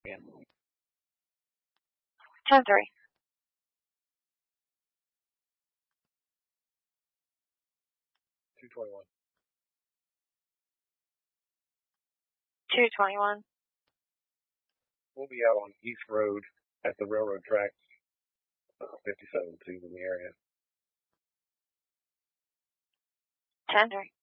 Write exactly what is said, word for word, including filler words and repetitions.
Yeah. ten three. two twenty-one. two twenty-one. We'll be out on East Road at the railroad tracks, uh, fifty-seven two in the area. ten three.